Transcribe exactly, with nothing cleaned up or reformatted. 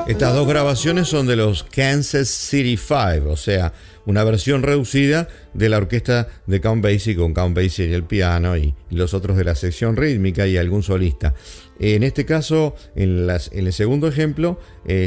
Estas dos grabaciones son de los Kansas City Five, o sea, una versión reducida de la orquesta de Count Basie con Count Basie en el piano y los otros de la sección rítmica y algún solista. En este caso, en, las, en el segundo ejemplo, eh,